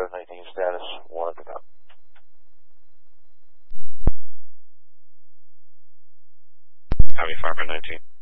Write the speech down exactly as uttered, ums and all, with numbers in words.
Firefighter nineteen status, one at the top. Copy, Firefighter nineteen.